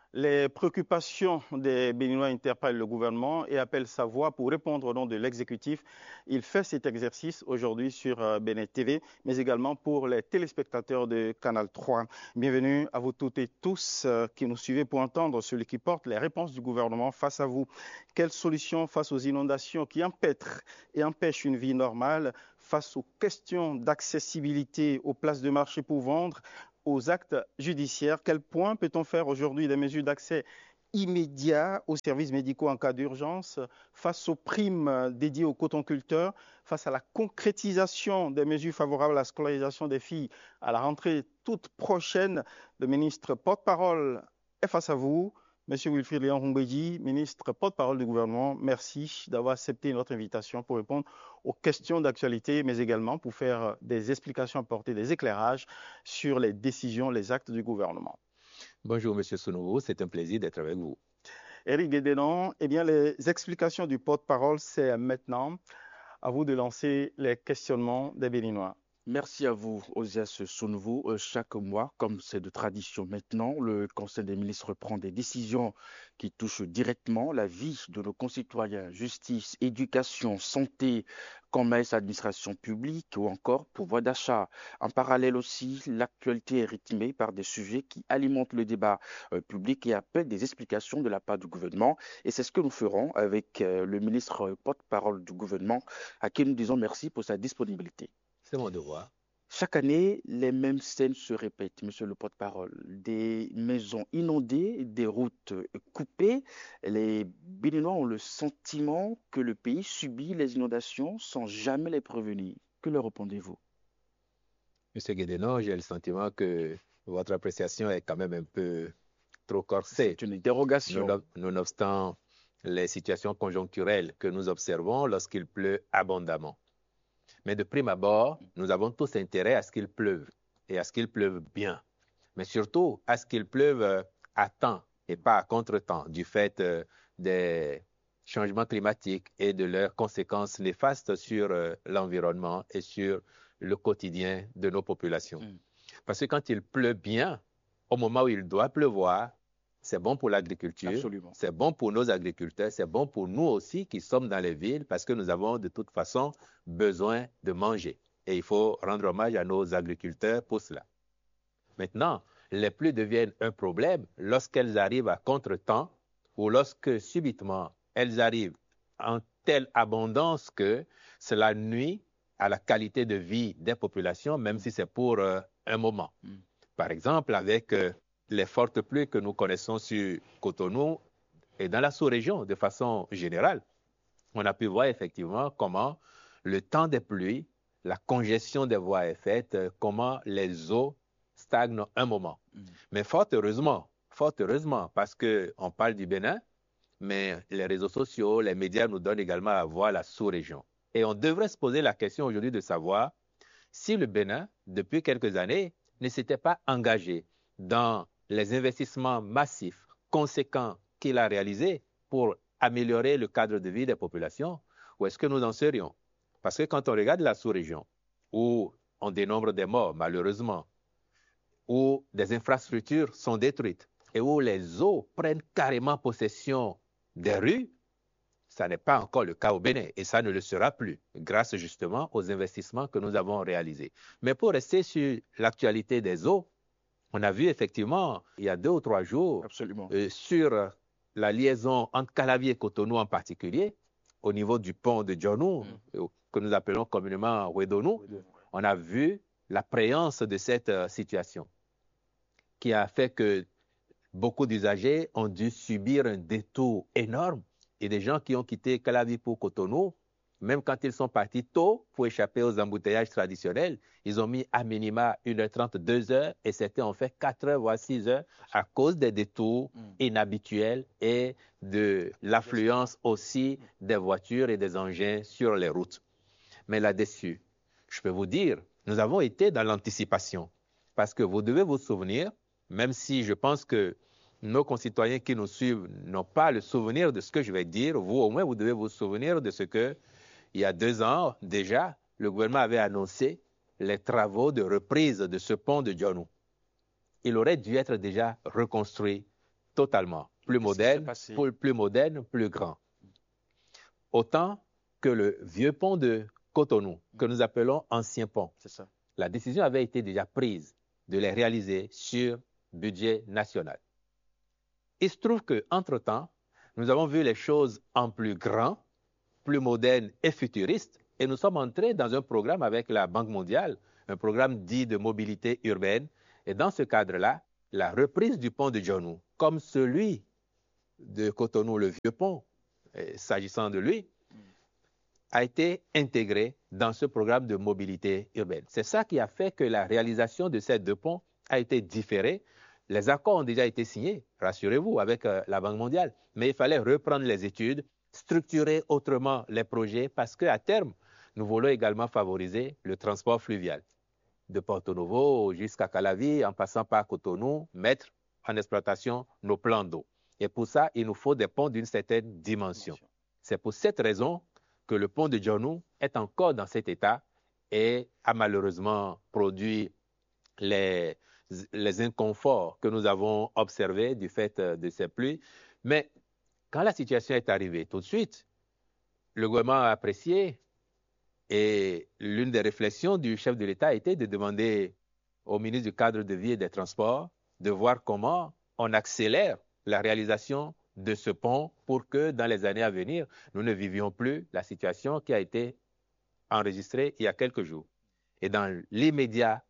Les préoccupations des Béninois interpellent le gouvernement et appellent sa voix pour répondre au nom de l'exécutif. Il fait cet exercice aujourd'hui sur Bénin TV, mais également pour les téléspectateurs de Canal 3. Bienvenue à vous toutes et tous qui nous suivez pour entendre celui qui porte les réponses du gouvernement face à vous. Quelles solutions face aux inondations qui empêtrent et empêchent une vie normale, face aux questions d'accessibilité aux places de marché pour vendre, aux actes judiciaires? Quel point peut-on faire aujourd'hui des mesures d'accès immédiat aux services médicaux en cas d'urgence, face aux primes dédiées aux cotonculteurs, face à la concrétisation des mesures favorables à la scolarisation des filles à la rentrée toute prochaine? Le ministre porte-parole est face à vous. Monsieur Wilfried Léon Rumbédi, ministre porte-parole du gouvernement, merci d'avoir accepté notre invitation pour répondre aux questions d'actualité, mais également pour faire des explications, apporter des éclairages sur les décisions, les actes du gouvernement. Bonjour, Monsieur Sounouvou, c'est un plaisir d'être avec vous. Éric Guédénon, eh bien, les explications du porte-parole, c'est maintenant. À vous de lancer les questionnements des Béninois. Merci à vous, Osias Sounouvou. Chaque mois, comme c'est de tradition maintenant, le Conseil des ministres prend des décisions qui touchent directement la vie de nos concitoyens, justice, éducation, santé, commerce, administration publique ou encore pouvoir d'achat. En parallèle aussi, l'actualité est rythmée par des sujets qui alimentent le débat public et appellent des explications de la part du gouvernement. Et c'est ce que nous ferons avec le ministre porte-parole du gouvernement, à qui nous disons merci pour sa disponibilité. C'est mon devoir. Chaque année, les mêmes scènes se répètent, monsieur le porte-parole. Des maisons inondées, des routes coupées. Les Béninois ont le sentiment que le pays subit les inondations sans jamais les prévenir. Que leur répondez-vous? Monsieur Guédénon, j'ai le sentiment que votre appréciation est quand même un peu trop corsée. C'est une interrogation. Nonobstant les situations conjoncturelles que nous observons lorsqu'il pleut abondamment. Mais de prime abord, nous avons tous intérêt à ce qu'il pleuve et à ce qu'il pleuve bien. Mais surtout à ce qu'il pleuve à temps et pas à contre-temps du fait des changements climatiques et de leurs conséquences néfastes sur l'environnement et sur le quotidien de nos populations. Parce que quand il pleut bien, au moment où il doit pleuvoir, c'est bon pour l'agriculture, c'est bon pour nos agriculteurs, c'est bon pour nous aussi qui sommes dans les villes parce que nous avons de toute façon besoin de manger. Et il faut rendre hommage à nos agriculteurs pour cela. Maintenant, les pluies deviennent un problème lorsqu'elles arrivent à contre-temps ou lorsque subitement elles arrivent en telle abondance que cela nuit à la qualité de vie des populations, même si c'est pour un moment. Par exemple, avec les fortes pluies que nous connaissons sur Cotonou et dans la sous-région de façon générale, on a pu voir effectivement comment le temps des pluies, la congestion des voies est faite, comment les eaux stagnent un moment. Mais fort heureusement, parce qu'on parle du Bénin, mais les réseaux sociaux, les médias nous donnent également à voir la sous-région. Et on devrait se poser la question aujourd'hui de savoir si le Bénin, depuis quelques années, ne s'était pas engagé dans les investissements massifs, conséquents qu'il a réalisés pour améliorer le cadre de vie des populations, où est-ce que nous en serions? Parce que quand on regarde la sous-région, où on dénombre des morts, malheureusement, où des infrastructures sont détruites et où les eaux prennent carrément possession des rues, ça n'est pas encore le cas au Bénin et ça ne le sera plus, grâce justement aux investissements que nous avons réalisés. Mais pour rester sur l'actualité des eaux, on a vu effectivement, il y a 2 ou 3 jours, sur la liaison entre Calavi et Cotonou en particulier, au niveau du pont de Djonou, que nous appelons communément Wedonou, on a vu la préance de cette situation qui a fait que beaucoup d'usagers ont dû subir un détour énorme et des gens qui ont quitté Calavi pour Cotonou, même quand ils sont partis tôt pour échapper aux embouteillages traditionnels, ils ont mis à minima 1h30, 2h et c'était en fait 4h voire 6h à cause des détours inhabituels et de l'affluence aussi des voitures et des engins sur les routes. Mais là-dessus, je peux vous dire, nous avons été dans l'anticipation parce que vous devez vous souvenir, même si je pense que nos concitoyens qui nous suivent n'ont pas le souvenir de ce que je vais dire, vous au moins vous devez vous souvenir de ce que il y a 2 ans déjà, le gouvernement avait annoncé les travaux de reprise de ce pont de Djonou. Il aurait dû être déjà reconstruit totalement. Plus moderne, plus grand. Autant que le vieux pont de Cotonou, que nous appelons ancien pont. C'est ça. La décision avait été déjà prise de les réaliser sur budget national. Il se trouve qu'entre-temps, nous avons vu les choses en plus grand, plus moderne et futuriste, et nous sommes entrés dans un programme avec la Banque mondiale, un programme dit de mobilité urbaine, et dans ce cadre-là, la reprise du pont de Djonou, comme celui de Cotonou, le vieux pont, s'agissant de lui, a été intégré dans ce programme de mobilité urbaine. C'est ça qui a fait que la réalisation de ces deux ponts a été différée. Les accords ont déjà été signés, rassurez-vous, avec la Banque mondiale, mais il fallait reprendre les études, structurer autrement les projets, parce qu'à terme, nous voulons également favoriser le transport fluvial. De Porto Novo jusqu'à Calavi, en passant par Cotonou, mettre en exploitation nos plans d'eau. Et pour ça, il nous faut des ponts d'une certaine dimension. C'est pour cette raison que le pont de Djonou est encore dans cet état et a malheureusement produit les inconforts que nous avons observés du fait de ces pluies. Mais quand la situation est arrivée, tout de suite, le gouvernement a apprécié et l'une des réflexions du chef de l'État a été de demander au ministre du Cadre de Vie et des Transports de voir comment on accélère la réalisation de ce pont pour que dans les années à venir, nous ne vivions plus la situation qui a été enregistrée il y a quelques jours. Et dans l'immédiat,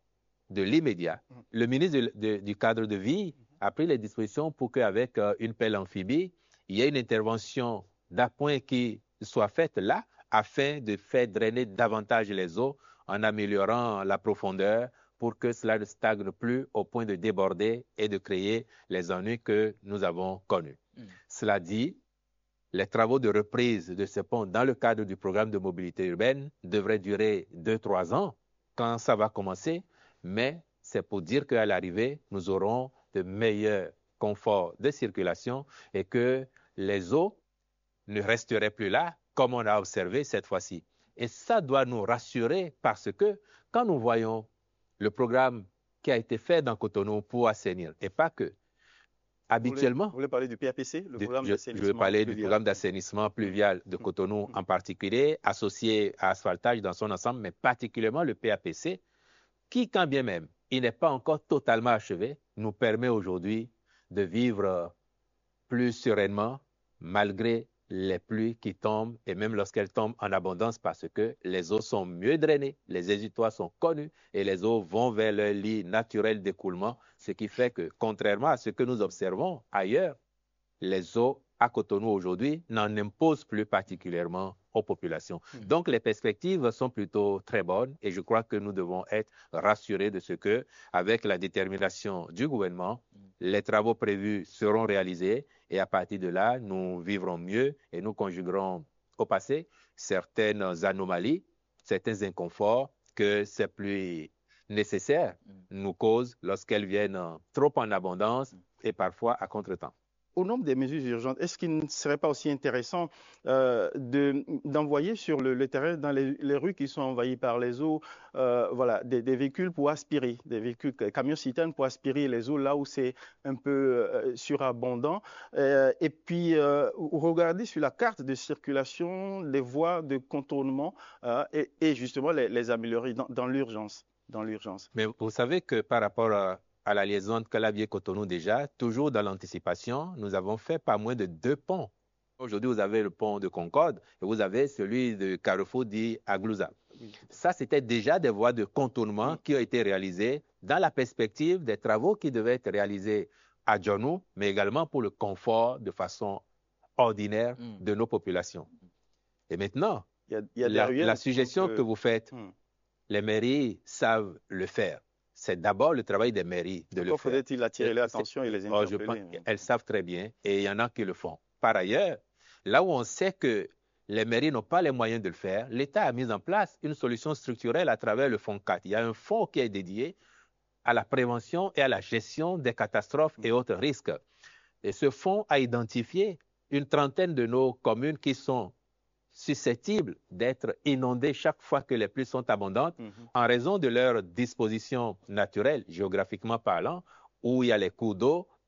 le ministre du Cadre de Vie a pris les dispositions pour qu'avec une pelle amphibie, il y ait une intervention d'appoint qui soit faite là afin de faire drainer davantage les eaux en améliorant la profondeur pour que cela ne stagne plus au point de déborder et de créer les ennuis que nous avons connus. Cela dit, les travaux de reprise de ce pont dans le cadre du programme de mobilité urbaine devraient durer 2-3 ans quand ça va commencer, mais c'est pour dire qu'à l'arrivée, nous aurons de meilleurs conforts de circulation et que les eaux ne resteraient plus là comme on a observé cette fois-ci. Et ça doit nous rassurer parce que quand nous voyons le programme qui a été fait dans Cotonou pour assainir, et pas que, habituellement... Vous voulez parler du PAPC, le programme d'assainissement Je veux parler pluvial. du programme d'assainissement pluvial de Cotonou en particulier, associé à asphaltage dans son ensemble, mais particulièrement le PAPC, qui, quand bien même, il n'est pas encore totalement achevé, nous permet aujourd'hui de vivre plus sereinement malgré les pluies qui tombent et même lorsqu'elles tombent en abondance parce que les eaux sont mieux drainées, les exutoires sont connus et les eaux vont vers leur lit naturel d'écoulement, ce qui fait que, contrairement à ce que nous observons ailleurs, les eaux à Cotonou aujourd'hui n'en imposent plus particulièrement aux populations. Donc les perspectives sont plutôt très bonnes et je crois que nous devons être rassurés de ce que, avec la détermination du gouvernement, les travaux prévus seront réalisés et à partir de là, nous vivrons mieux et nous conjuguerons au passé certaines anomalies, certains inconforts que ces pluies nécessaires nous causent lorsqu'elles viennent trop en abondance et parfois à contre-temps. Au nombre des mesures urgentes, est-ce qu'il ne serait pas aussi intéressant d'envoyer sur le terrain, dans les rues qui sont envahies par les eaux, voilà, des véhicules pour aspirer, des véhicules, camions-citernes pour aspirer les eaux là où c'est un peu surabondant, et puis regarder sur la carte de circulation les voies de contournement et justement les améliorer dans l'urgence. Mais vous savez que par rapport à la liaison de Calavier-Cotonou déjà, toujours dans l'anticipation, nous avons fait pas moins de 2 ponts. Aujourd'hui, vous avez le pont de Concorde et vous avez celui de Carrefour dit Aglouza. Ça, c'était déjà des voies de contournement qui ont été réalisées dans la perspective des travaux qui devaient être réalisés à Djonou, mais également pour le confort de façon ordinaire de nos populations. Et maintenant, la suggestion que vous faites, les mairies savent le faire. C'est d'abord le travail des mairies de le faire. Pourquoi faudrait-il attirer l'attention et les interpeller? Je pense qu'elles savent très bien et il y en a qui le font. Par ailleurs, là où on sait que les mairies n'ont pas les moyens de le faire, l'État a mis en place une solution structurelle à travers le Fonds 4. Il y a un fonds qui est dédié à la prévention et à la gestion des catastrophes et autres risques. Et ce fonds a identifié une trentaine de nos communes qui sont susceptibles d'être inondées chaque fois que les pluies sont abondantes en raison de leur disposition naturelle, géographiquement parlant, où il y a les cours d'eau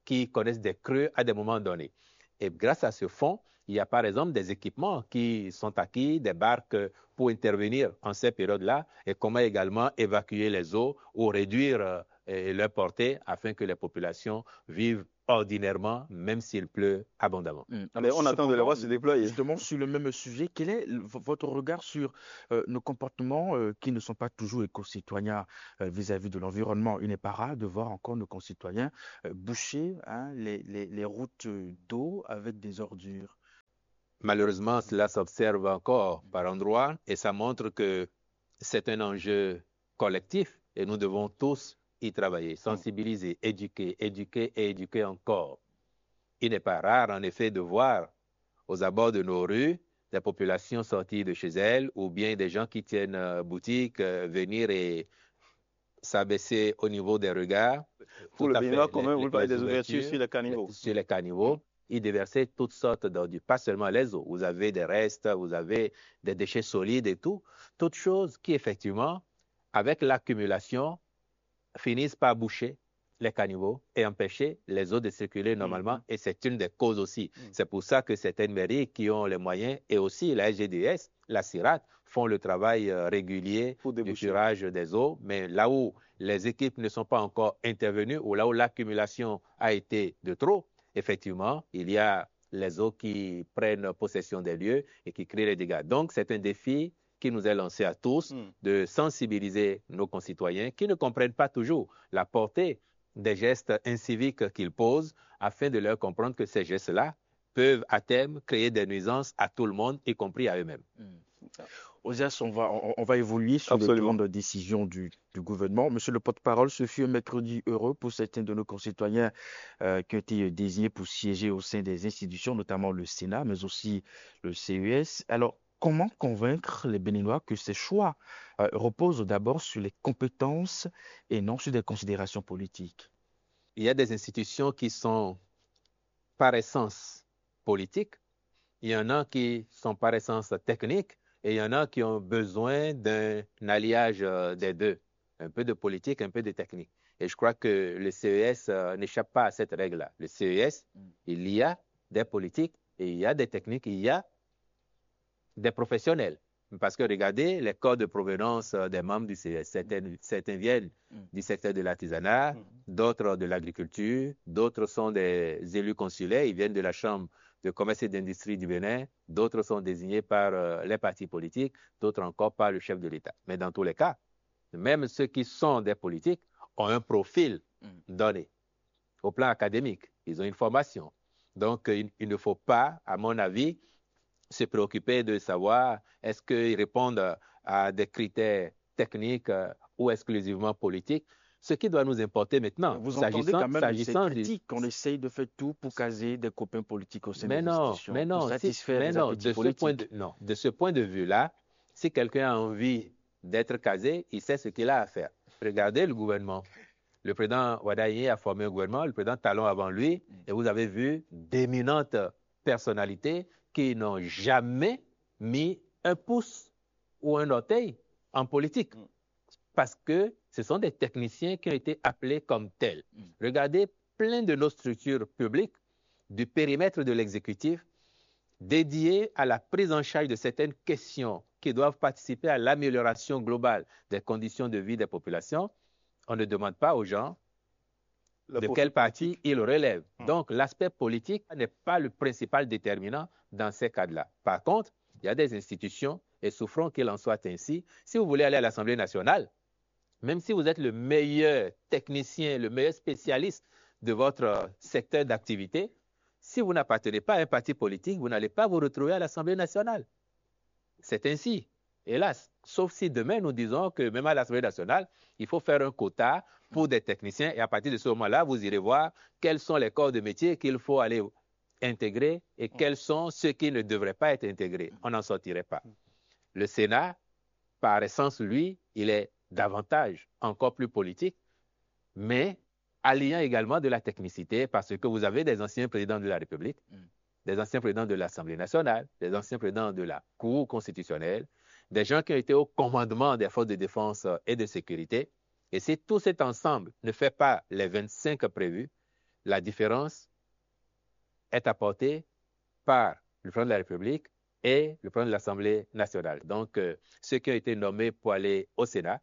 qui connaissent des creux à des moments donnés. Et grâce à ce fonds, il y a par exemple des équipements qui sont acquis, des barques pour intervenir en ces périodes-là, et comment également évacuer les eaux ou réduire leur portée afin que les populations vivent ordinairement, même s'il pleut abondamment. Mais on attend de les voir se déployer. Justement, sur le même sujet, quel est votre regard sur nos comportements qui ne sont pas toujours éco-citoyens vis-à-vis de l'environnement? Il n'est pas rare de voir encore nos concitoyens boucher les routes d'eau avec des ordures. Malheureusement, cela s'observe encore par endroits et ça montre que c'est un enjeu collectif et nous devons tous y travailler, sensibiliser, éduquer, éduquer et éduquer encore. Il n'est pas rare, en effet, de voir aux abords de nos rues des populations sorties de chez elles ou bien des gens qui tiennent boutique venir et s'abaisser au niveau des regards. Pour le Béninois commun, vous parlez des ouvertures sur les caniveaux. Sur les caniveaux. Ils déversaient toutes sortes d'ordures, pas seulement les eaux. Vous avez des restes, vous avez des déchets solides et tout. Toutes choses qui, effectivement, avec l'accumulation, finissent par boucher les caniveaux et empêcher les eaux de circuler normalement. Et c'est une des causes aussi. C'est pour ça que certaines mairies qui ont les moyens et aussi la SGDS, la CIRAT, font le travail régulier du curage des eaux. Mais là où les équipes ne sont pas encore intervenues ou là où l'accumulation a été de trop, effectivement, il y a les eaux qui prennent possession des lieux et qui créent les dégâts. Donc, c'est un défi qui nous est lancé à tous de sensibiliser nos concitoyens qui ne comprennent pas toujours la portée des gestes inciviques qu'ils posent afin de leur comprendre que ces gestes-là peuvent à terme créer des nuisances à tout le monde, y compris à eux-mêmes. Osias, on va évoluer sur les grandes décisions du gouvernement. Monsieur le porte-parole, ce fut un mercredi heureux pour certains de nos concitoyens qui ont été désignés pour siéger au sein des institutions, notamment le Sénat, mais aussi le CES. Alors, comment convaincre les Béninois que ces choix reposent d'abord sur les compétences et non sur des considérations politiques? Il y a des institutions qui sont par essence politiques, il y en a qui sont par essence techniques, et il y en a qui ont besoin d'un alliage des deux, un peu de politique, un peu de technique. Et je crois que le CES n'échappe pas à cette règle-là. Le CES, il y a des politiques, et il y a des techniques, il y a des professionnels. Parce que regardez les codes de provenance des membres du CES. Certains viennent du secteur de l'artisanat, d'autres de l'agriculture, d'autres sont des élus consulaires, ils viennent de la Chambre de commerce et d'industrie du Bénin, d'autres sont désignés par les partis politiques, d'autres encore par le chef de l'État. Mais dans tous les cas, même ceux qui sont des politiques ont un profil donné au plan académique. Ils ont une formation. Donc, il ne faut pas, à mon avis, se préoccuper de savoir est-ce qu'ils répondent à des critères techniques ou exclusivement politiques. Ce qui doit nous importer maintenant, vous entendez quand même ces critiques qu'on essaye de faire tout pour caser des copains politiques au sein des institutions, pour satisfaire les appétits politiques. De ce point de vue-là, si quelqu'un a envie d'être casé, il sait ce qu'il a à faire. Regardez le gouvernement. Le président Wadaye a formé un gouvernement, le président Talon avant lui, et vous avez vu d'éminentes personnalités qui n'ont jamais mis un pouce ou un orteil en politique. Parce que ce sont des techniciens qui ont été appelés comme tels. Regardez plein de nos structures publiques, du périmètre de l'exécutif, dédiées à la prise en charge de certaines questions qui doivent participer à l'amélioration globale des conditions de vie des populations. On ne demande pas aux gens de quel parti ils relèvent. Donc, l'aspect politique n'est pas le principal déterminant dans ces cas-là. Par contre, il y a des institutions, et souffrons qu'il en soit ainsi. Si vous voulez aller à l'Assemblée nationale, même si vous êtes le meilleur technicien, le meilleur spécialiste de votre secteur d'activité, si vous n'appartenez pas à un parti politique, vous n'allez pas vous retrouver à l'Assemblée nationale. C'est ainsi, hélas. Sauf si demain, nous disons que même à l'Assemblée nationale, il faut faire un quota pour des techniciens et à partir de ce moment-là, vous irez voir quels sont les corps de métier qu'il faut aller intégrer et quels sont ceux qui ne devraient pas être intégrés. On n'en sortirait pas. Le Sénat, par essence, lui, il est davantage, encore plus politique, mais alliant également de la technicité parce que vous avez des anciens présidents de la République, des anciens présidents de l'Assemblée nationale, des anciens présidents de la Cour constitutionnelle, des gens qui ont été au commandement des forces de défense et de sécurité. Et si tout cet ensemble ne fait pas les 25 prévus, la différence est apportée par le président de la République et le président de l'Assemblée nationale. Donc, ceux qui ont été nommés pour aller au Sénat,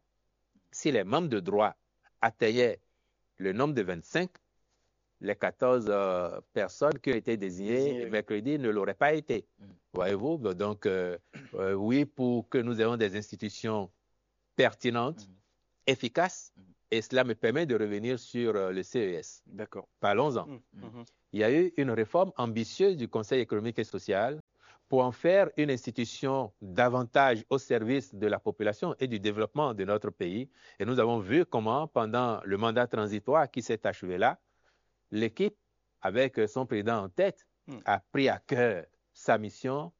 si les membres de droit atteignaient le nombre de 25, les 14 personnes qui ont été désignées mercredi ne l'auraient pas été. Voyez-vous? Donc, oui, pour que nous ayons des institutions pertinentes, efficaces, et cela me permet de revenir sur le CES. D'accord. Parlons-en. Il y a eu une réforme ambitieuse du Conseil économique et social pour en faire une institution davantage au service de la population et du développement de notre pays. Et nous avons vu comment, pendant le mandat transitoire qui s'est achevé là, l'équipe, avec son président en tête, a pris à cœur sa mission,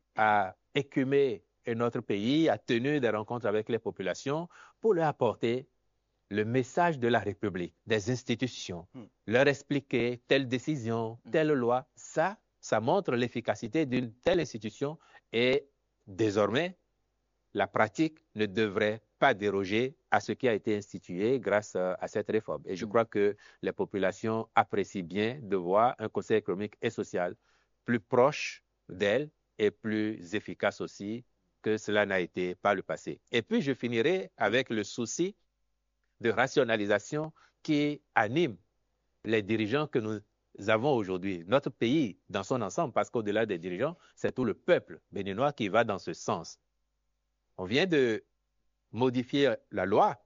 a écumé notre pays, a tenu des rencontres avec les populations pour leur apporter le message de la République, des institutions, leur expliquer telle décision, telle loi. Ça montre l'efficacité d'une telle institution et désormais, la pratique ne devrait pas déroger à ce qui a été institué grâce à cette réforme. Et je crois que les populations apprécient bien de voir un Conseil économique et social plus proche d'elles et plus efficace aussi que cela n'a été par le passé. Et puis, je finirai avec le souci de rationalisation qui anime les dirigeants que nous avons aujourd'hui, notre pays dans son ensemble, parce qu'au-delà des dirigeants, c'est tout le peuple béninois qui va dans ce sens. On vient de modifier la loi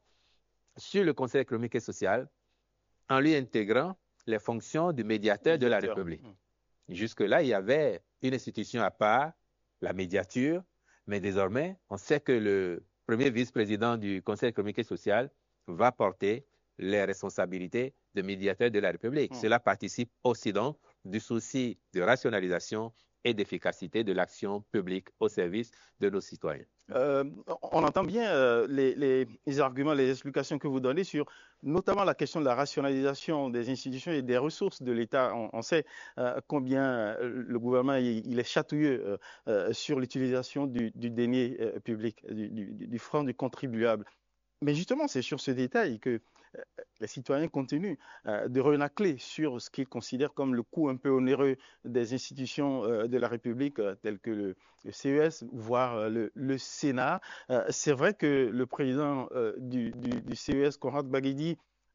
sur le Conseil économique et social en lui intégrant les fonctions du médiateur de la République. Jusque-là, il y avait une institution à part, la médiature, mais désormais, on sait que le premier vice-président du Conseil économique et social va porter les responsabilités de médiateur de la République. Cela participe aussi donc du souci de rationalisation et d'efficacité de l'action publique au service de nos citoyens. On entend bien les arguments, les explications que vous donnez sur notamment la question de la rationalisation des institutions et des ressources de l'État. On sait combien le gouvernement il est chatouilleux sur l'utilisation du denier public, du franc du contribuable. Mais justement, c'est sur ce détail que les citoyens continuent de renacler sur ce qu'ils considèrent comme le coût un peu onéreux des institutions de la République, telles que le CES, voire le Sénat. C'est vrai que le président du CES, Conrad Baguidi,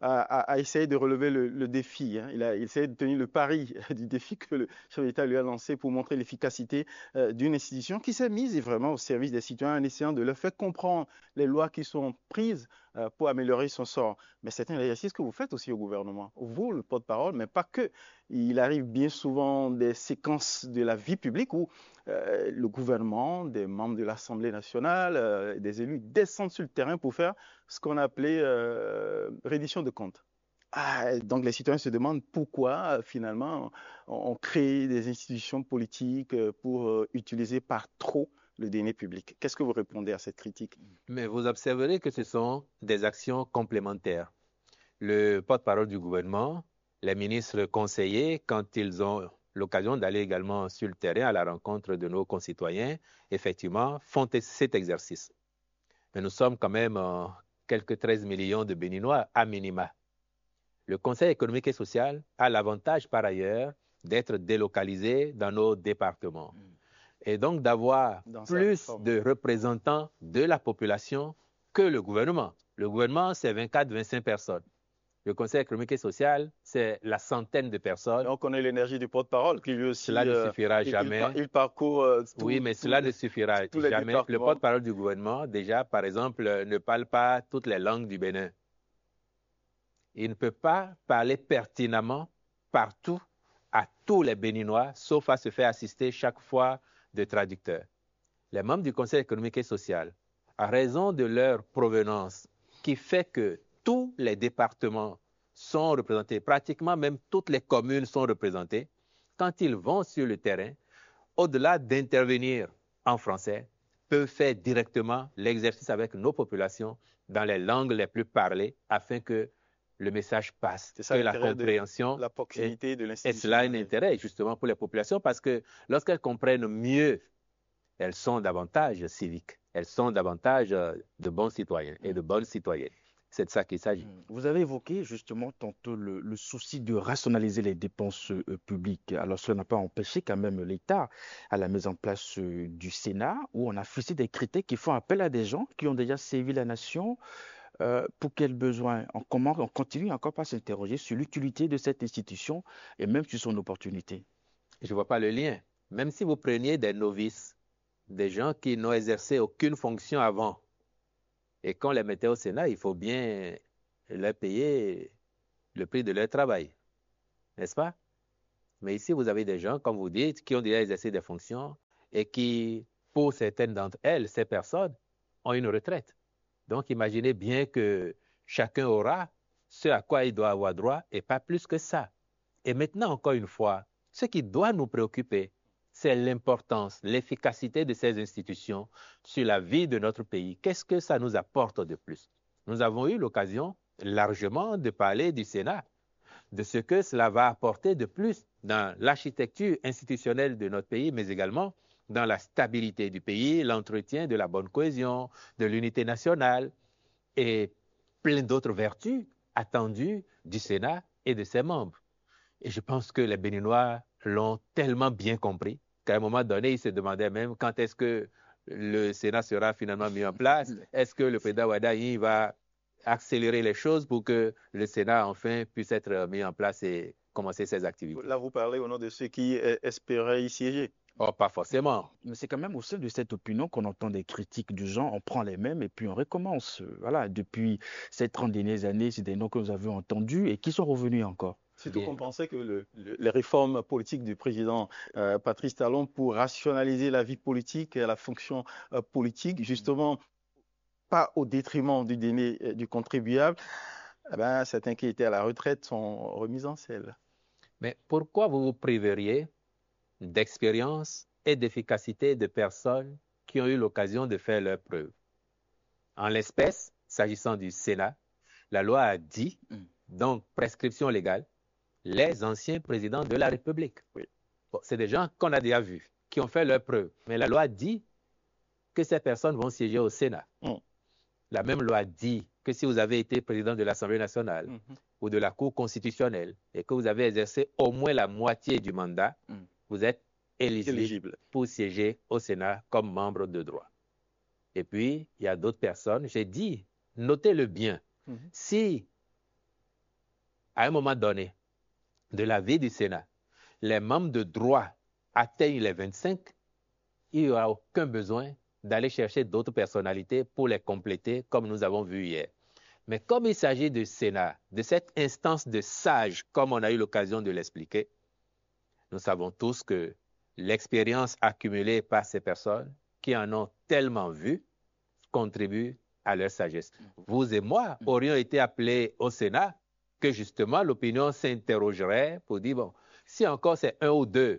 a essayé de relever le défi. Il a essayé de tenir le pari du défi que le chef d'État lui a lancé pour montrer l'efficacité d'une institution qui s'est mise vraiment au service des citoyens en essayant de leur faire comprendre les lois qui sont prises pour améliorer son sort. Mais c'est un exercice que vous faites aussi au gouvernement. Vous, le porte-parole, mais pas que. Il arrive bien souvent des séquences de la vie publique où le gouvernement, des membres de l'Assemblée nationale, des élus descendent sur le terrain pour faire ce qu'on appelait reddition de comptes. Donc les citoyens se demandent pourquoi finalement on crée des institutions politiques pour utiliser par trop le denier public. Qu'est-ce que vous répondez à cette critique? Mais vous observerez que ce sont des actions complémentaires. Le porte-parole du gouvernement, les ministres conseillers, quand ils ont l'occasion d'aller également sur le terrain à la rencontre de nos concitoyens, effectivement, font cet exercice. Mais nous sommes quand même quelques 13 millions de Béninois à minima. Le Conseil économique et social a l'avantage par ailleurs d'être délocalisé dans nos départements. Et donc d'avoir plus de représentants de la population que le gouvernement. Le gouvernement, c'est 24-25 personnes. Le Conseil économique et social, c'est la centaine de personnes. Et on connaît l'énergie du porte-parole qui lui aussi... Cela ne suffira jamais. Il parcourt... oui, mais cela ne suffira jamais. Le porte-parole du gouvernement, déjà, par exemple, ne parle pas toutes les langues du Bénin. Il ne peut pas parler pertinemment partout à tous les Béninois, sauf à se faire assister chaque fois de traducteurs. Les membres du Conseil économique et social, à raison de leur provenance, qui fait que tous les départements sont représentés, pratiquement même toutes les communes sont représentées, quand ils vont sur le terrain, au-delà d'intervenir en français, peuvent faire directement l'exercice avec nos populations dans les langues les plus parlées afin que le message passe, c'est ça, que la compréhension, la proximité de l'institution. Et cela a un intérêt justement pour les populations parce que lorsqu'elles comprennent mieux, elles sont davantage civiques, elles sont davantage de bons citoyens et de bonnes citoyennes. C'est de ça qu'il s'agit. Vous avez évoqué justement tantôt le souci de rationaliser les dépenses publiques. Alors, cela n'a pas empêché quand même l'État à la mise en place du Sénat, où on a fixé des critères qui font appel à des gens qui ont déjà servi la nation. Pour quels besoins? On continue encore pas à s'interroger sur l'utilité de cette institution et même sur son opportunité. Je ne vois pas le lien. Même si vous preniez des novices, des gens qui n'ont exercé aucune fonction avant, et qu'on les mettait au Sénat, il faut bien leur payer le prix de leur travail, n'est-ce pas? Mais ici, vous avez des gens, comme vous dites, qui ont déjà exercé des fonctions et qui, pour certaines d'entre elles, ces personnes, ont une retraite. Donc, imaginez bien que chacun aura ce à quoi il doit avoir droit et pas plus que ça. Et maintenant, encore une fois, ce qui doit nous préoccuper, c'est l'importance, l'efficacité de ces institutions sur la vie de notre pays. Qu'est-ce que ça nous apporte de plus? Nous avons eu l'occasion largement de parler du Sénat, de ce que cela va apporter de plus dans l'architecture institutionnelle de notre pays, mais également dans la stabilité du pays, l'entretien de la bonne cohésion, de l'unité nationale et plein d'autres vertus attendues du Sénat et de ses membres. Et je pense que les Béninois l'ont tellement bien compris qu'à un moment donné, ils se demandaient même quand est-ce que le Sénat sera finalement mis en place. Est-ce que le président Wadaï va accélérer les choses pour que le Sénat, enfin, puisse être mis en place et commencer ses activités? Là, vous parlez au nom de ceux qui espéraient y siéger. Oh, pas forcément. Mais c'est quand même au sein de cette opinion qu'on entend des critiques du genre, on prend les mêmes et puis on recommence. Voilà, depuis ces 30 dernières années, c'est des noms que nous avions entendus et qui sont revenus encore. Surtout qu'on pensait que les réformes politiques du président Patrice Talon pour rationaliser la vie politique et la fonction politique, justement, pas au détriment du dîner du contribuable, eh ben, certains qui étaient à la retraite sont remis en selle. Mais pourquoi vous vous priveriez d'expérience et d'efficacité de personnes qui ont eu l'occasion de faire leurs preuves? En l'espèce, s'agissant du Sénat, la loi a dit, donc prescription légale, les anciens présidents de la République. Oui. Bon, c'est des gens qu'on a déjà vus, qui ont fait leurs preuves. Mais la loi dit que ces personnes vont siéger au Sénat. La même loi dit que si vous avez été président de l'Assemblée nationale ou de la Cour constitutionnelle et que vous avez exercé au moins la moitié du mandat, vous êtes éligible pour siéger au Sénat comme membre de droit. Et puis, il y a d'autres personnes, j'ai dit, notez-le bien, si à un moment donné, de la vie du Sénat, les membres de droit atteignent les 25, il n'y aura aucun besoin d'aller chercher d'autres personnalités pour les compléter, comme nous avons vu hier. Mais comme il s'agit du Sénat, de cette instance de sages, comme on a eu l'occasion de l'expliquer, nous savons tous que l'expérience accumulée par ces personnes qui en ont tellement vu contribue à leur sagesse. Vous et moi aurions été appelés au Sénat que justement l'opinion s'interrogerait pour dire, bon, si encore c'est un ou deux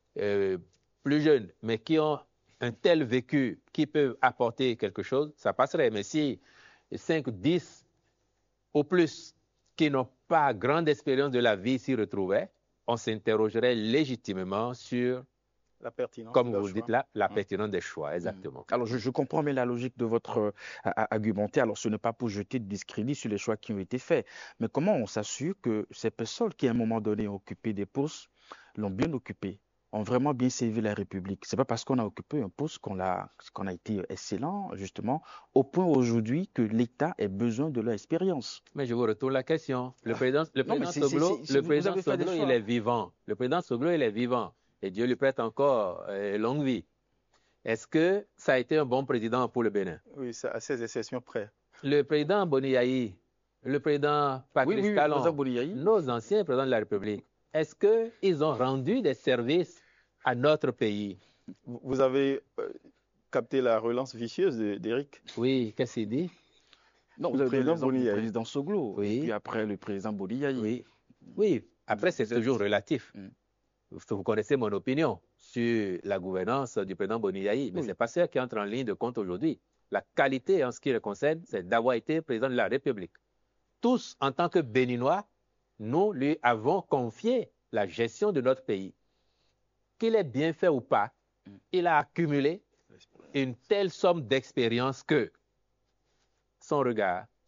plus jeunes, mais qui ont un tel vécu, qui peuvent apporter quelque chose, ça passerait. Mais si 5, 10 ou plus qui n'ont pas grande expérience de la vie s'y retrouvaient, on s'interrogerait légitimement sur la pertinence, comme vous dites là, la pertinence des choix, exactement. Alors, je comprends bien la logique de votre argumentaire. Alors, ce n'est pas pour jeter de discrédit sur les choix qui ont été faits. Mais comment on s'assure que ces personnes qui, à un moment donné, ont occupé des postes, l'ont bien occupé, ont vraiment bien servi la République? Ce n'est pas parce qu'on a occupé un poste qu'on a été excellent, justement, au point aujourd'hui que l'État ait besoin de leur expérience. Mais je vous retourne la question. Le président Soglo, il est vivant. Le président Soglo, il est vivant. Et Dieu lui prête encore longue vie. Est-ce que ça a été un bon président pour le Bénin? Oui, à ces exceptions près. Le président Boniaï, le président Patrice Talon, nos anciens présidents de la République, est-ce qu'ils ont rendu des services à notre pays? Vous avez capté la relance vicieuse d'Éric? Oui, qu'est-ce qu'il dit? Non, vous avez le président Soglo, oui. Puis après le président Boniaï. Oui, après c'est toujours relatif. Vous connaissez mon opinion sur la gouvernance du président Boniaï, mais ce n'est pas ça qui entre en ligne de compte aujourd'hui. La qualité en ce qui le concerne, c'est d'avoir été président de la République. Tous, en tant que Béninois, nous lui avons confié la gestion de notre pays. Qu'il ait bien fait ou pas, il a accumulé une telle somme d'expérience que son regard,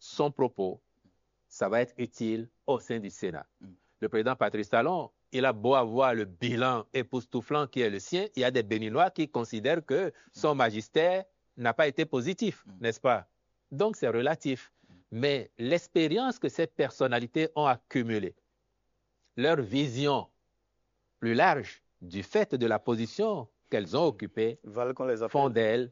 son propos, ça va être utile au sein du Sénat. Le président Patrice Talon, il a beau avoir le bilan époustouflant qui est le sien, il y a des Béninois qui considèrent que son magistère n'a pas été positif, n'est-ce pas? Donc c'est relatif. Mais l'expérience que ces personnalités ont accumulée, leur vision plus large du fait de la position qu'elles ont occupée, font d'elles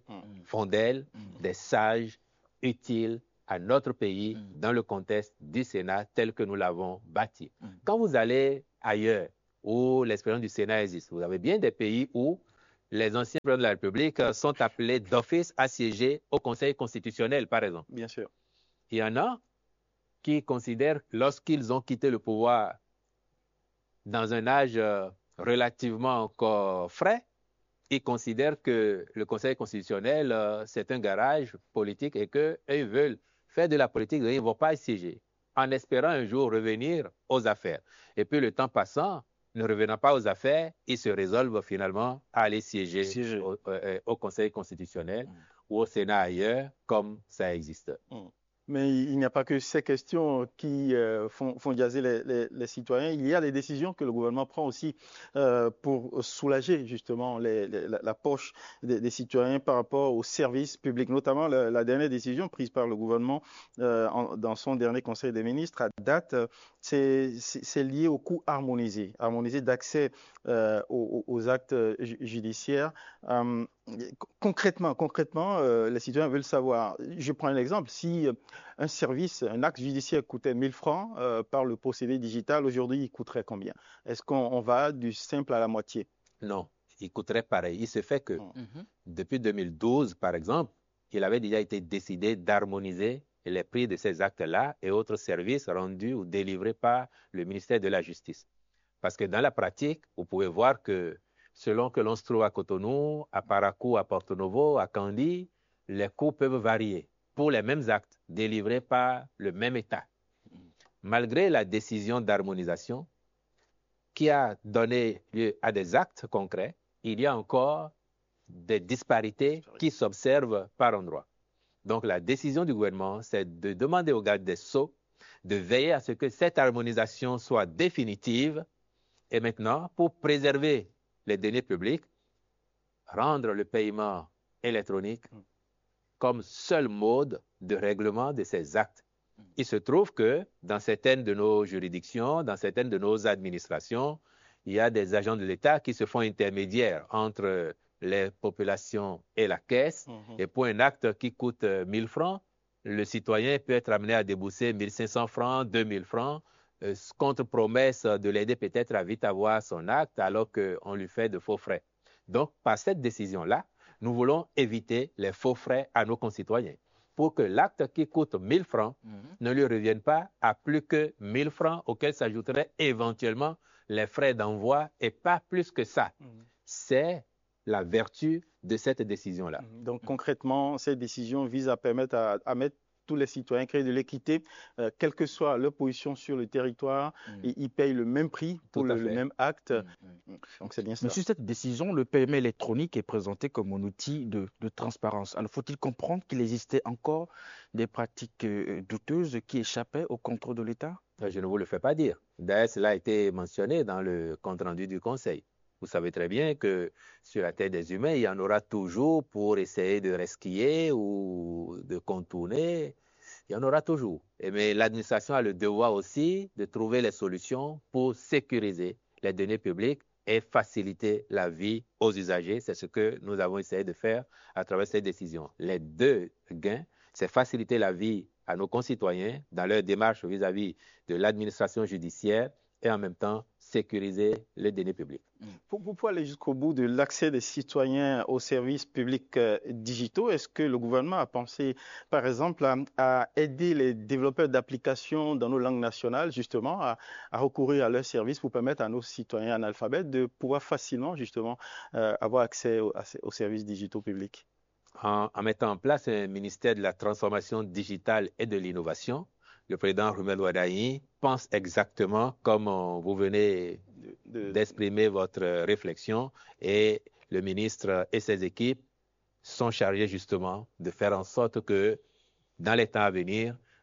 des sages utiles à notre pays dans le contexte du Sénat tel que nous l'avons bâti. Quand vous allez ailleurs où l'expérience du Sénat existe, vous avez bien des pays où les anciens présidents de la République sont appelés d'office à siéger au Conseil constitutionnel, par exemple. Bien sûr. Il y en a qui considèrent, lorsqu'ils ont quitté le pouvoir dans un âge relativement encore frais, ils considèrent que le Conseil constitutionnel, c'est un garage politique et qu'ils veulent faire de la politique, ils ne vont pas y siéger, en espérant un jour revenir aux affaires. Et puis le temps passant, ne revenant pas aux affaires, ils se résolvent finalement à aller siéger au Conseil constitutionnel ou au Sénat ailleurs, comme ça existe. Mais il n'y a pas que ces questions qui font jaser les citoyens. Il y a des décisions que le gouvernement prend aussi pour soulager justement la poche des citoyens par rapport aux services publics. Notamment la dernière décision prise par le gouvernement dans son dernier Conseil des ministres à date, c'est lié au coût harmonisé d'accès aux actes judiciaires. Concrètement, les citoyens veulent savoir. Je prends un exemple. Si un acte judiciaire coûtait 1 000 francs par le procédé digital, aujourd'hui, il coûterait combien? Est-ce qu'on va du simple à la moitié? Non, il coûterait pareil. Il se fait que depuis 2012, par exemple, il avait déjà été décidé d'harmoniser les prix de ces actes-là et autres services rendus ou délivrés par le ministère de la Justice. Parce que dans la pratique, vous pouvez voir que selon que l'on se trouve à Cotonou, à Parakou, à Porto Novo, à Kandy, les coûts peuvent varier pour les mêmes actes délivrés par le même État. Malgré la décision d'harmonisation qui a donné lieu à des actes concrets, il y a encore des disparités qui s'observent par endroits. Donc la décision du gouvernement, c'est de demander aux gardes des Sceaux de veiller à ce que cette harmonisation soit définitive et maintenant, pour préserver les deniers publics, rendre le paiement électronique comme seul mode de règlement de ces actes. Il se trouve que dans certaines de nos juridictions, dans certaines de nos administrations, il y a des agents de l'État qui se font intermédiaires entre les populations et la caisse. Et pour un acte qui coûte 1 000 francs, le citoyen peut être amené à débourser 1 500 francs, 2 000 francs, contre promesse de l'aider peut-être à vite avoir son acte alors qu'on lui fait de faux frais. Donc, par cette décision-là, nous voulons éviter les faux frais à nos concitoyens pour que l'acte qui coûte 1 000 francs ne lui revienne pas à plus que 1 000 francs auxquels s'ajouteraient éventuellement les frais d'envoi et pas plus que ça. C'est la vertu de cette décision-là. Donc, concrètement, cette décision vise à permettre à mettre tous les citoyens, créer de l'équité, quelle que soit leur position sur le territoire, et ils payent le même prix pour le même acte. Donc c'est bien ça. Mais sur cette décision, le paiement électronique est présenté comme un outil de transparence. Alors faut-il comprendre qu'il existait encore des pratiques douteuses qui échappaient au contrôle de l'État? Je ne vous le fais pas dire. D'ailleurs, cela a été mentionné dans le compte-rendu du Conseil. Vous savez très bien que sur la terre des humains, il y en aura toujours pour essayer de resquiller ou de contourner. Il y en aura toujours. Mais l'administration a le devoir aussi de trouver les solutions pour sécuriser les données publiques et faciliter la vie aux usagers. C'est ce que nous avons essayé de faire à travers cette décision. Les deux gains, c'est faciliter la vie à nos concitoyens dans leur démarche vis-à-vis de l'administration judiciaire et en même temps sécuriser les données publiques. Pour aller jusqu'au bout de l'accès des citoyens aux services publics digitaux, est-ce que le gouvernement a pensé, par exemple, à aider les développeurs d'applications dans nos langues nationales, justement, à recourir à leurs services pour permettre à nos citoyens analphabètes de pouvoir facilement, justement, avoir accès aux services digitaux publics? En mettant en place un ministère de la transformation digitale et de l'innovation, le président Roumel Wadaï pense exactement comme vous venez d'exprimer votre réflexion et le ministre et ses équipes sont chargés justement de faire en sorte que dans les temps à venir,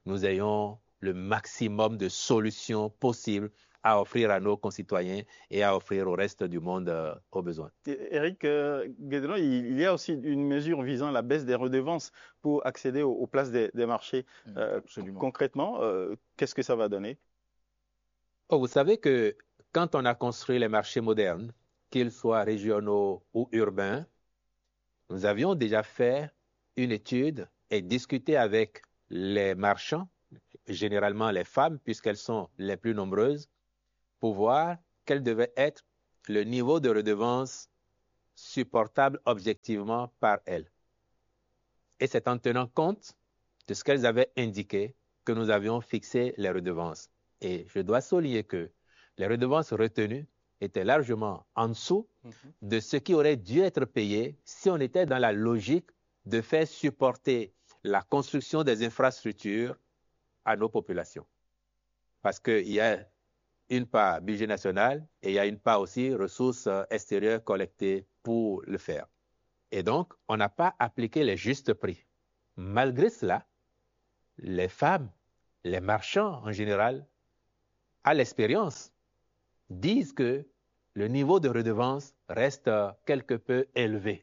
nous ayons le maximum de solutions possibles à offrir à nos concitoyens et à offrir au reste du monde aux besoins. Eric Guédon, il y a aussi une mesure visant la baisse des redevances pour accéder aux places des marchés. Concrètement, qu'est-ce que ça va donner? Vous savez que quand on a construit les marchés modernes, qu'ils soient régionaux ou urbains, nous avions déjà fait une étude et discuté avec les marchands, généralement les femmes, puisqu'elles sont les plus nombreuses, pour voir quel devait être le niveau de redevance supportable objectivement par elles. Et c'est en tenant compte de ce qu'elles avaient indiqué que nous avions fixé les redevances. Et je dois souligner que les redevances retenues étaient largement en dessous de ce qui aurait dû être payé si on était dans la logique de faire supporter la construction des infrastructures à nos populations. Parce qu'il y a une part budget national et il y a une part aussi ressources extérieures collectées pour le faire. Et donc, on n'a pas appliqué les justes prix. Malgré cela, les femmes, les marchands en général, à l'expérience, disent que le niveau de redevance reste quelque peu élevé.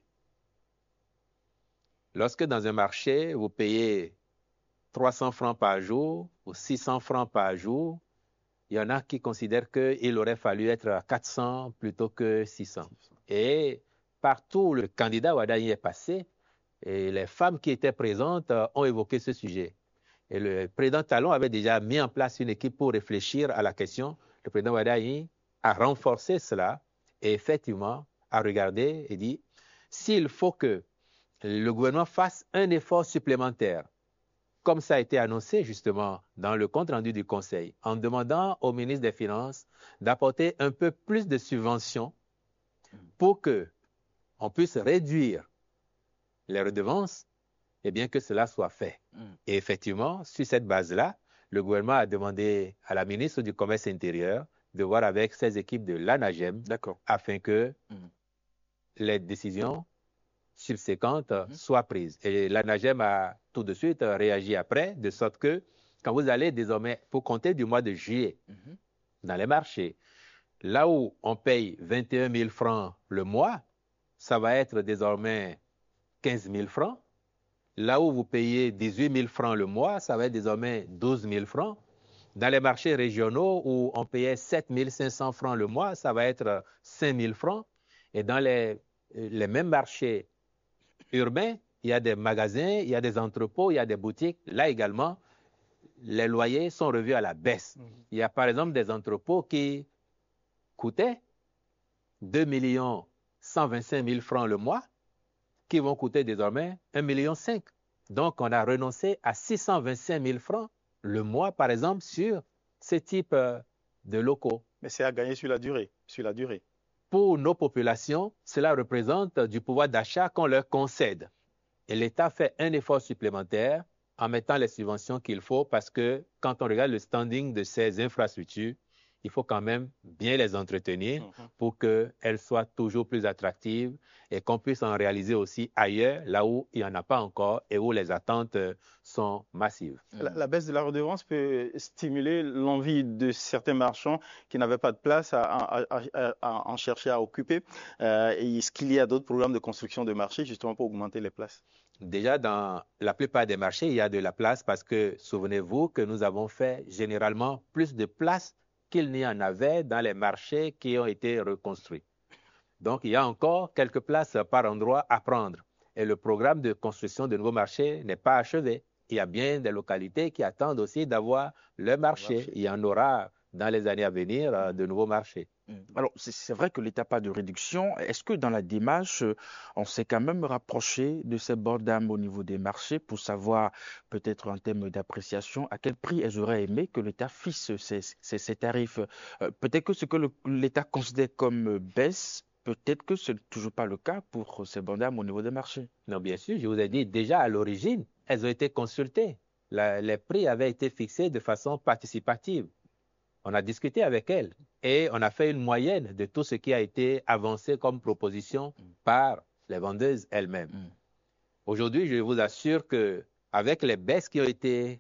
Lorsque dans un marché, vous payez 300 francs par jour ou 600 francs par jour, il y en a qui considèrent qu'il aurait fallu être à 400 plutôt que 600. Et partout où le candidat Ouada est passé, et les femmes qui étaient présentes ont évoqué ce sujet. Et le président Talon avait déjà mis en place une équipe pour réfléchir à la question. Le président Ouada a renforcé cela et effectivement a regardé et dit s'il faut que le gouvernement fasse un effort supplémentaire, comme ça a été annoncé justement dans le compte-rendu du Conseil, en demandant au ministre des Finances d'apporter un peu plus de subventions pour qu'on puisse réduire les redevances, et bien que cela soit fait. Et effectivement, sur cette base-là, le gouvernement a demandé à la ministre du Commerce intérieur de voir avec ses équipes de l'ANAGEM afin que les décisions subséquentes soient prises. Et l'ANAGEM a tout de suite réagi après, de sorte que quand vous allez désormais, pour compter du mois de juillet, dans les marchés, là où on paye 21 000 francs le mois, ça va être désormais 15 000 francs. Là où vous payez 18 000 francs le mois, ça va être désormais 12 000 francs. Dans les marchés régionaux où on payait 7 500 francs le mois, ça va être 5 000 francs. Et dans les mêmes marchés urbains, il y a des magasins, il y a des entrepôts, il y a des boutiques. Là également, les loyers sont revus à la baisse. Il y a par exemple des entrepôts qui coûtaient 2 125 000 francs le mois, qui vont coûter désormais 1,5 million. Donc, on a renoncé à 625 000 francs le mois, par exemple, sur ce type de locaux. Mais c'est à gagner sur la durée. Pour nos populations, cela représente du pouvoir d'achat qu'on leur concède. Et l'État fait un effort supplémentaire en mettant les subventions qu'il faut parce que quand on regarde le standing de ces infrastructures, il faut quand même bien les entretenir pour qu'elles soient toujours plus attractives et qu'on puisse en réaliser aussi ailleurs, là où il n'y en a pas encore et où les attentes sont massives. La baisse de la redevance peut stimuler l'envie de certains marchands qui n'avaient pas de place à en chercher à occuper. Est-ce qu'il y a d'autres programmes de construction de marchés justement pour augmenter les places? Déjà, dans la plupart des marchés, il y a de la place parce que, souvenez-vous que nous avons fait généralement plus de places qu'il n'y en avait dans les marchés qui ont été reconstruits. Donc, il y a encore quelques places par endroit à prendre. Et le programme de construction de nouveaux marchés n'est pas achevé. Il y a bien des localités qui attendent aussi d'avoir leur marché. Il y en aura dans les années à venir de nouveaux marchés. Alors, c'est vrai que l'État n'a pas de réduction. Est-ce que dans la démarche, on s'est quand même rapproché de ces bords d'âme au niveau des marchés pour savoir, peut-être en termes d'appréciation, à quel prix elles auraient aimé que l'État fixe ces tarifs? Peut-être que ce que l'État considère comme baisse, peut-être que ce n'est toujours pas le cas pour ces bords d'âme au niveau des marchés. Non, bien sûr, je vous ai dit déjà à l'origine, elles ont été consultées. Les prix avaient été fixés de façon participative. On a discuté avec elles et on a fait une moyenne de tout ce qui a été avancé comme proposition par les vendeuses elles-mêmes. Aujourd'hui, je vous assure qu'avec les baisses qui ont été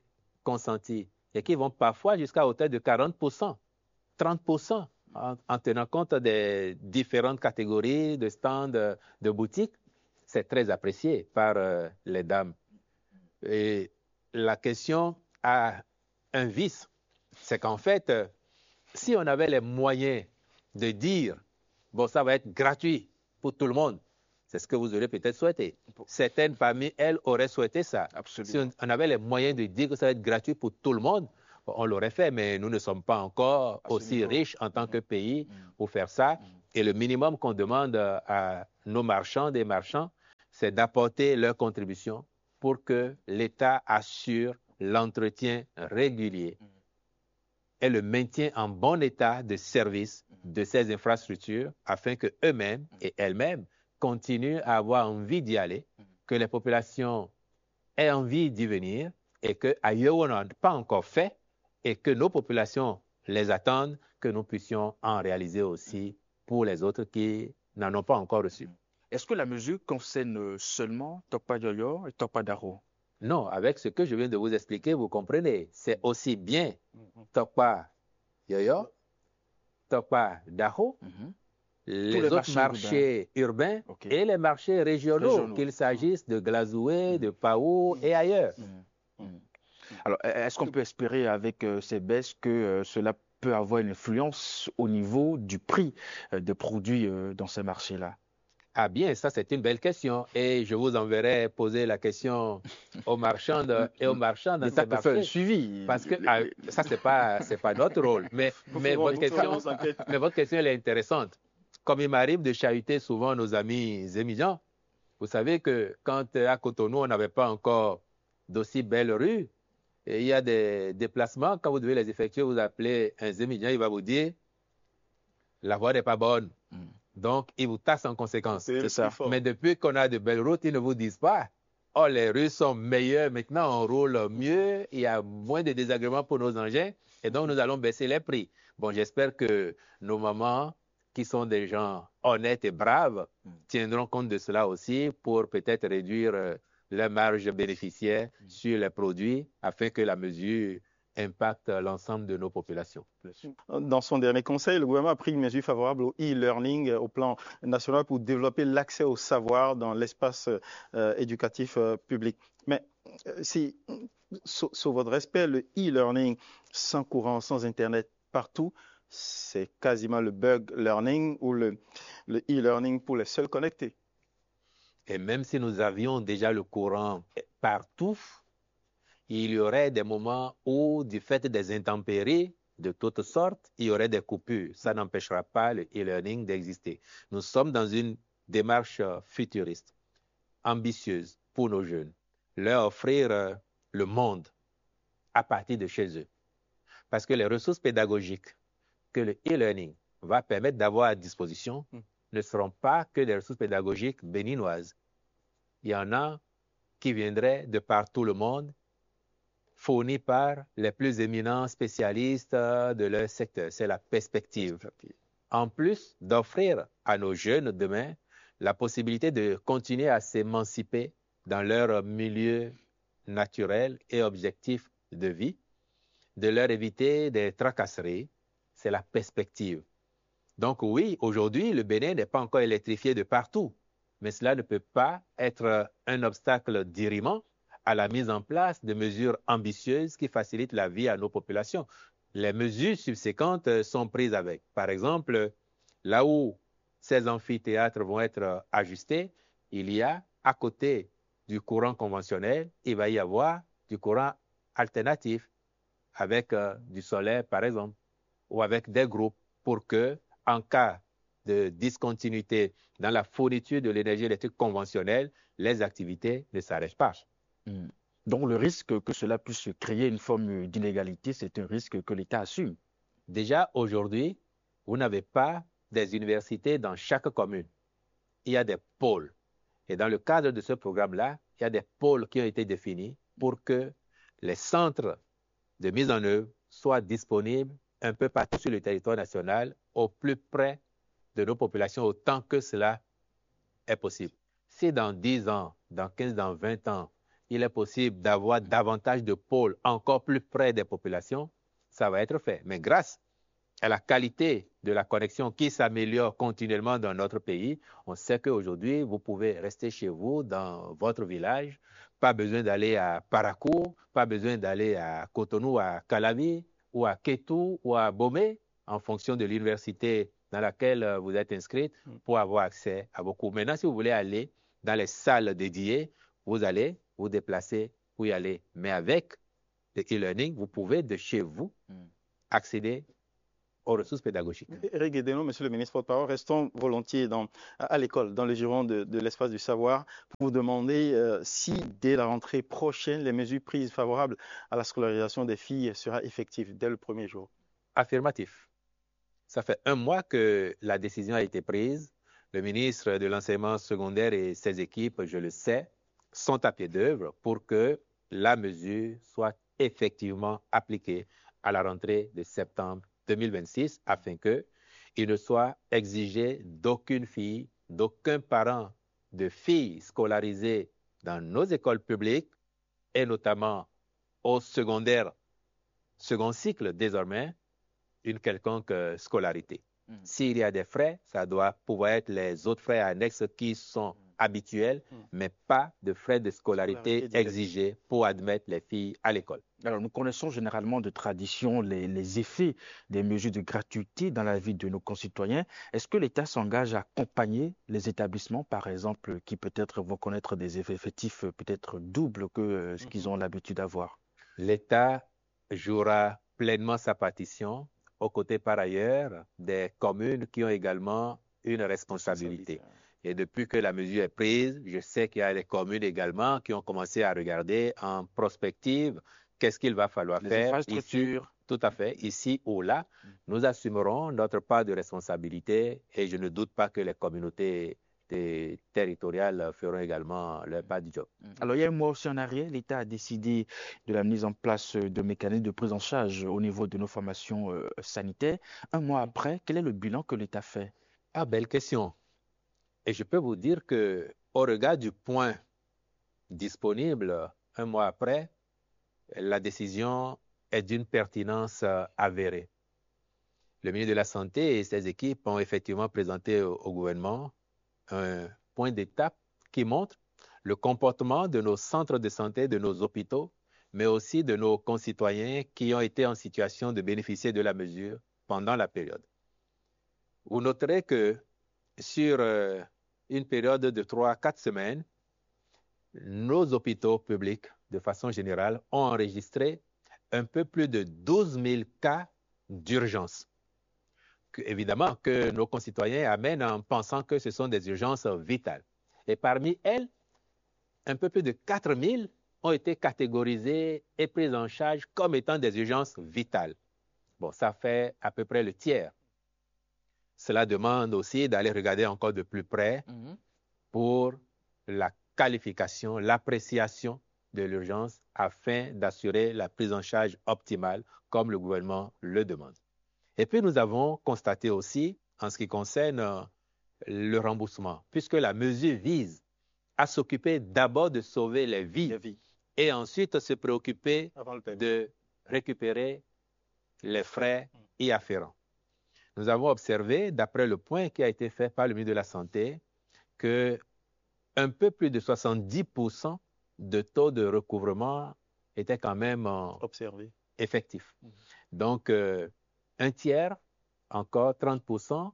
consentis et qui vont parfois jusqu'à hauteur de 40%, 30%, en tenant compte des différentes catégories de stands de boutiques. C'est très apprécié par les dames. Et la question a un vice, c'est qu'en fait, si on avait les moyens de dire, bon, ça va être gratuit pour tout le monde, c'est ce que vous aurez peut-être souhaité. Certaines parmi elles auraient souhaité ça. Absolument. Si on avait les moyens de dire que ça va être gratuit pour tout le monde, on l'aurait fait, mais nous ne sommes pas encore aussi riches en tant que pays pour faire ça. Et le minimum qu'on demande à nos marchands, des marchands, c'est d'apporter leur contribution pour que l'État assure l'entretien régulier et le maintien en bon état de service de ces infrastructures afin que eux-mêmes et elles-mêmes continuent à avoir envie d'y aller, que les populations aient envie d'y venir et qu'ailleurs on n'a pas encore fait et que nos populations les attendent, que nous puissions en réaliser aussi pour les autres qui n'en ont pas encore reçu. Est-ce que la mesure concerne seulement Tokpa Yoyo et Tokpa Daro? Non, avec ce que je viens de vous expliquer, vous comprenez, c'est aussi bien Tokpa Yoyo, Tokpa Daro, les autres marchés urbains et les marchés régionaux, qu'il s'agisse de Glazoué, de Pao et ailleurs. Alors, est-ce qu'on peut espérer avec ces baisses que cela peut avoir une influence au niveau du prix des produits dans ces marchés-là? Ah bien, ça c'est une belle question et je vous enverrai poser la question aux marchands et aux marchands dans ces marchés. Suivi. Parce que ça c'est pas notre rôle, mais votre question elle est intéressante. Comme il m'arrive de chahuter souvent nos amis émigrants, vous savez que quand à Cotonou on n'avait pas encore d'aussi belles rues, et il y a des déplacements, quand vous devez les effectuer, vous appelez un émigrant, il va vous dire la voie n'est pas bonne. Donc, ils vous taxent en conséquence. C'est ça. Mais depuis qu'on a de belles routes, ils ne vous disent pas « Oh, les rues sont meilleures, maintenant on roule mieux, il y a moins de désagréments pour nos engins, et donc nous allons baisser les prix. » Bon, j'espère que nos mamans, qui sont des gens honnêtes et braves, tiendront compte de cela aussi pour peut-être réduire la marge bénéficiaire sur les produits afin que la mesure impacte l'ensemble de nos populations. Dans son dernier conseil, le gouvernement a pris une mesure favorable au e-learning au plan national pour développer l'accès au savoir dans l'espace éducatif public. Mais si, sous votre respect, le e-learning sans courant, sans Internet partout, c'est quasiment le bug learning ou le e-learning pour les seuls connectés. Et même si nous avions déjà le courant partout, il y aurait des moments où, du fait des intempéries de toutes sortes, il y aurait des coupures. Ça n'empêchera pas le e-learning d'exister. Nous sommes dans une démarche futuriste, ambitieuse pour nos jeunes, leur offrir le monde à partir de chez eux. Parce que les ressources pédagogiques que le e-learning va permettre d'avoir à disposition ne seront pas que des ressources pédagogiques béninoises. Il y en a qui viendraient de partout le monde, fournis par les plus éminents spécialistes de leur secteur. C'est la perspective. En plus d'offrir à nos jeunes demain la possibilité de continuer à s'émanciper dans leur milieu naturel et objectif de vie, de leur éviter des tracasseries, c'est la perspective. Donc oui, aujourd'hui, le Bénin n'est pas encore électrifié de partout, mais cela ne peut pas être un obstacle dirimant à la mise en place de mesures ambitieuses qui facilitent la vie à nos populations. Les mesures subséquentes sont prises avec. Par exemple, là où ces amphithéâtres vont être ajustés, il y a, à côté du courant conventionnel, il va y avoir du courant alternatif, avec du solaire, par exemple, ou avec des groupes, pour que, en cas de discontinuité dans la fourniture de l'énergie électrique conventionnelle, les activités ne s'arrêtent pas. Donc le risque que cela puisse créer une forme d'inégalité, c'est un risque que l'État assume. Déjà, aujourd'hui, vous n'avez pas des universités dans chaque commune. Il y a des pôles. Et dans le cadre de ce programme-là, il y a des pôles qui ont été définis pour que les centres de mise en œuvre soient disponibles un peu partout sur le territoire national, au plus près de nos populations, autant que cela est possible. Si dans 10 ans, dans 15, dans 20 ans, il est possible d'avoir davantage de pôles encore plus près des populations, ça va être fait. Mais grâce à la qualité de la connexion qui s'améliore continuellement dans notre pays, on sait qu'aujourd'hui, vous pouvez rester chez vous, dans votre village, pas besoin d'aller à Parakou, pas besoin d'aller à Cotonou, à Calavi, ou à Kétou, ou à Bomé, en fonction de l'université dans laquelle vous êtes inscrite, pour avoir accès à beaucoup. Maintenant, si vous voulez aller dans les salles dédiées, vous allez vous déplacer pour y aller. Mais avec le e-learning, vous pouvez de chez vous accéder aux ressources pédagogiques. Éric Guédéno, monsieur le ministre porte-parole, restons volontiers à l'école, dans le giron de l'espace du savoir, pour vous demander si, dès la rentrée prochaine, les mesures prises favorables à la scolarisation des filles sera effectives dès le premier jour. Affirmatif. Ça fait 1 mois que la décision a été prise. Le ministre de l'enseignement secondaire et ses équipes, je le sais, sont à pied d'œuvre pour que la mesure soit effectivement appliquée à la rentrée de septembre 2026 afin qu'il ne soit exigé d'aucune fille, d'aucun parent de filles scolarisées dans nos écoles publiques et notamment au secondaire, second cycle désormais, une quelconque scolarité. S'il y a des frais, ça doit pouvoir être les autres frais annexes qui sont habituels, mais pas de frais de scolarité exigés pour admettre les filles à l'école. Alors, nous connaissons généralement de tradition les effets des mesures de gratuité dans la vie de nos concitoyens. Est-ce que l'État s'engage à accompagner les établissements, par exemple, qui peut-être vont connaître des effets effectifs peut-être doubles que ce qu'ils ont l'habitude d'avoir? L'État jouera pleinement sa partition, aux côtés par ailleurs des communes qui ont également une responsabilité. Et depuis que la mesure est prise, je sais qu'il y a des communes également qui ont commencé à regarder en prospective qu'est-ce qu'il va falloir faire ici, tout à fait, ici ou là. Nous assumerons notre part de responsabilité et je ne doute pas que les communautés territoriales feront également leur part du job. Alors, il y a un mois aussi en arrière, l'État a décidé de la mise en place de mécanismes de prise en charge au niveau de nos formations sanitaires. 1 mois après, quel est le bilan que l'État fait? Ah, belle question. Et je peux vous dire que, au regard du point disponible 1 mois après, la décision est d'une pertinence avérée. Le ministre de la Santé et ses équipes ont effectivement présenté au gouvernement un point d'étape qui montre le comportement de nos centres de santé, de nos hôpitaux, mais aussi de nos concitoyens qui ont été en situation de bénéficier de la mesure pendant la période. Vous noterez que sur une période de 3 à 4 semaines, nos hôpitaux publics, de façon générale, ont enregistré un peu plus de 12 000 cas d'urgence. Évidemment, que nos concitoyens amènent en pensant que ce sont des urgences vitales. Et parmi elles, un peu plus de 4 000 ont été catégorisées et prises en charge comme étant des urgences vitales. Bon, ça fait à peu près le tiers. Cela demande aussi d'aller regarder encore de plus près pour la qualification, l'appréciation de l'urgence afin d'assurer la prise en charge optimale comme le gouvernement le demande. Et puis nous avons constaté aussi, en ce qui concerne le remboursement, puisque la mesure vise à s'occuper d'abord de sauver les vies et ensuite se préoccuper de récupérer les frais y afférents. Nous avons observé, d'après le point qui a été fait par le ministre de la Santé, que un peu plus de 70% de taux de recouvrement était quand même observé, effectif. Donc, un tiers, encore 30%,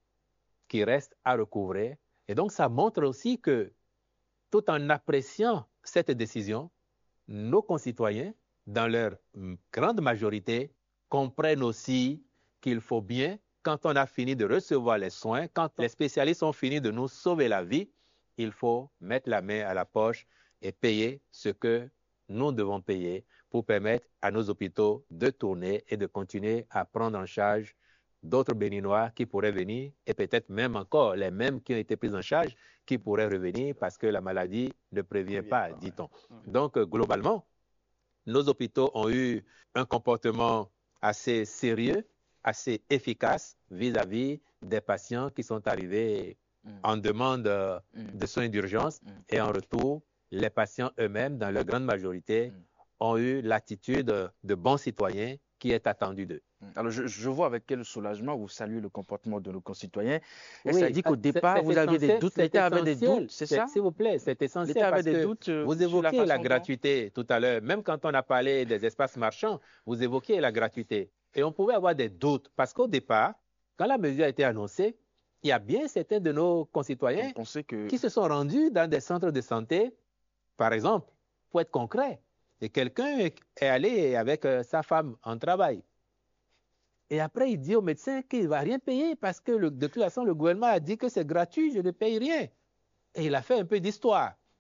qui reste à recouvrer. Et donc, ça montre aussi que, tout en appréciant cette décision, nos concitoyens, dans leur grande majorité, comprennent aussi qu'il faut bien, quand on a fini de recevoir les soins, quand les spécialistes ont fini de nous sauver la vie, il faut mettre la main à la poche et payer ce que nous devons payer pour permettre à nos hôpitaux de tourner et de continuer à prendre en charge d'autres Béninois qui pourraient venir et peut-être même encore les mêmes qui ont été pris en charge qui pourraient revenir parce que la maladie ne prévient pas, dit-on. Donc, globalement, nos hôpitaux ont eu un comportement assez sérieux, assez efficace vis-à-vis des patients qui sont arrivés en demande de soins d'urgence et en retour, les patients eux-mêmes, dans leur grande majorité, ont eu l'attitude de bons citoyens qui est attendue d'eux. Alors, je vois avec quel soulagement vous saluez le comportement de nos concitoyens. Et Oui, ça dit qu'au départ, vous aviez des doutes, l'État avait des doutes, c'est ça? S'il vous plaît, c'est essentiel L'État avait parce des que doutes vous sur la évoquez la façon gratuité tout à l'heure. Même quand on a parlé des espaces marchands, vous évoquez la gratuité. Et on pouvait avoir des doutes parce qu'au départ, quand la mesure a été annoncée, il y a bien certains de nos concitoyens qui se sont rendus dans des centres de santé, par exemple, pour être concret. Et quelqu'un est allé avec sa femme en travail. Et après, il dit au médecin qu'il ne va rien payer parce que de toute façon, le gouvernement a dit que c'est gratuit, je ne paye rien. Et il a fait un peu d'histoire.